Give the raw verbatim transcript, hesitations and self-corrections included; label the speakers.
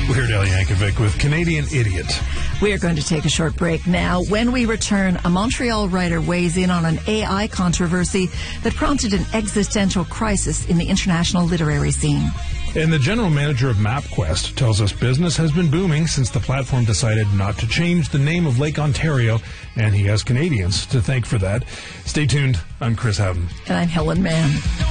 Speaker 1: Weird Al Yankovic with Canadian Idiot.
Speaker 2: We are going to take a short break now. When we return, a Montreal writer weighs in on an A I controversy that prompted an existential crisis in the international literary scene.
Speaker 1: And the general manager of MapQuest tells us business has been booming since the platform decided not to change the name of Lake Ontario, and he has Canadians to thank for that. Stay tuned. I'm Chris Houghton.
Speaker 2: And I'm Helen Mann.